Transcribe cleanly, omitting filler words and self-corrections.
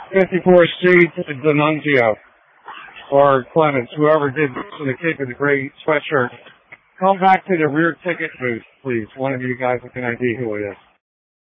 54th Street, D'Annunzio, or Clemens, whoever did the kid with the gray sweatshirt. Come back to the rear ticket booth, please. One of you guys can ID who it is.